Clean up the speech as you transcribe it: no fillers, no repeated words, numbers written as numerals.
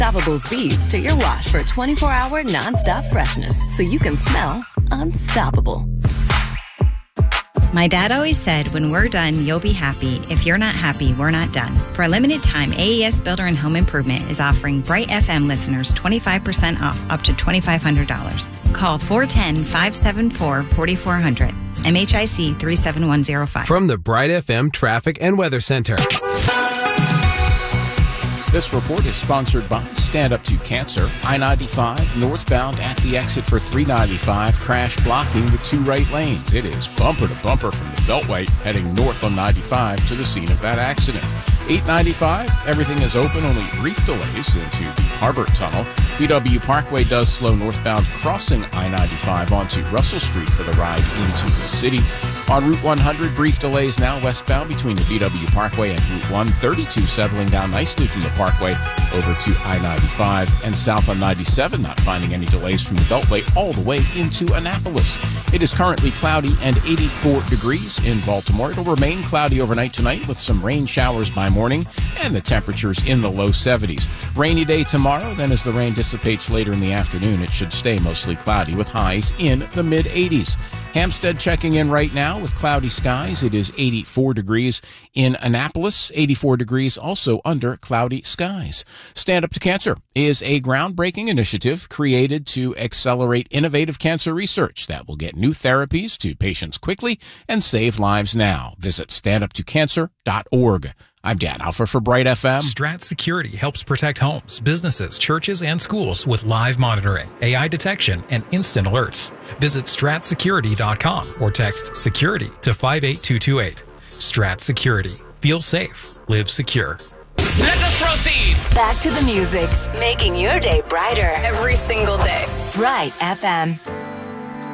Unstoppable's beads to your wash for 24-hour nonstop freshness so you can smell unstoppable. My dad always said, when we're done, you'll be happy. If you're not happy, we're not done. For a limited time, AES Builder and Home Improvement is offering Bright FM listeners 25% off up to $2,500. Call 410-574-4400. MHIC 37105. From the Bright FM Traffic and Weather Center. This report is sponsored by Stand Up to Cancer. I-95 northbound at the exit for 395, crash blocking the 2 right lanes. It is bumper to bumper from the Beltway heading north on 95 to the scene of that accident. 895, everything is open, only brief delays into the Harbor Tunnel. BW Parkway does slow northbound crossing I-95 onto Russell Street for the ride into the city. On Route 100, brief delays now westbound between the BW Parkway and Route 132, settling down nicely from the Parkway over to I-95, and south on 97, not finding any delays from the Beltway all the way into Annapolis. It is currently cloudy and 84 degrees in Baltimore. It'll remain cloudy overnight tonight with some rain showers by morning and the temperatures in the low 70s. Rainy day tomorrow, then as the rain dissipates later in the afternoon, it should stay mostly cloudy with highs in the mid-80s. Hampstead checking in right now with cloudy skies. It is 84 degrees in Annapolis, 84 degrees also under cloudy skies. Stand Up to Cancer is a groundbreaking initiative created to accelerate innovative cancer research that will get new therapies to patients quickly and save lives now. Visit standuptocancer.org. I'm Dan Alpha for Bright FM. Strat Security helps protect homes, businesses, churches, and schools with live monitoring, AI detection, and instant alerts. Visit stratsecurity.com or text security to 58228. Strat Security. Feel safe. Live secure. Let us proceed. Back to the music, making your day brighter Every single day. Bright FM.